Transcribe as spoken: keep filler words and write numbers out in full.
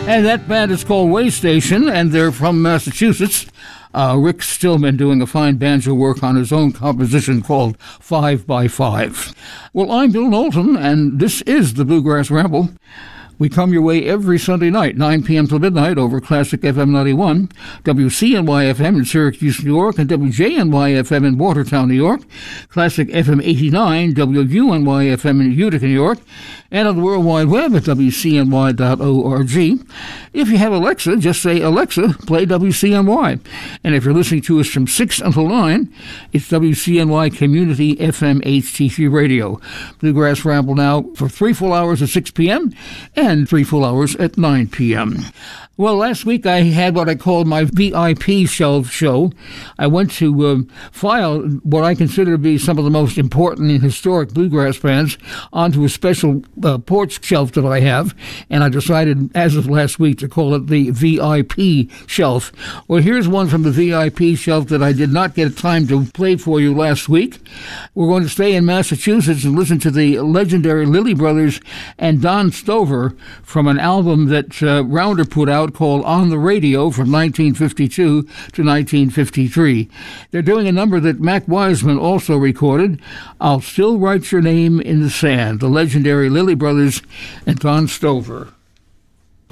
And that band is called Way Station, and they're from Massachusetts. Uh, Rick Stillman doing a fine banjo work on his own composition called Five by Five. Well, I'm Bill Knowlton, and this is the Bluegrass Ramble. We come your way every Sunday night, nine p.m. till midnight, over Classic F M ninety-one, W C N Y F M in Syracuse, New York, and W J N Y F M in Watertown, New York, Classic F M eighty-nine, W U N Y F M in Utica, New York, and on the World Wide Web at W C N Y dot org. If you have Alexa, just say, Alexa, play W C N Y. And if you're listening to us from six until nine, it's W C N Y Community F M H T C Radio. Bluegrass Ramble now for three full hours at six p.m., and three full hours at nine p.m. Well, last week I had what I called my V I P shelf show. I went to uh, file what I consider to be some of the most important and historic bluegrass bands onto a special uh, porch shelf that I have, and I decided as of last week to call it the V I P shelf. Well, here's one from the V I P shelf that I did not get time to play for you last week. We're going to stay in Massachusetts and listen to the legendary Lilly Brothers and Don Stover from an album that uh, Rounder put out called On the Radio from nineteen fifty-two to nineteen fifty-three. They're doing a number that Mac Wiseman also recorded, I'll Still Write Your Name in the Sand, the legendary Lilly Brothers and Don Stover.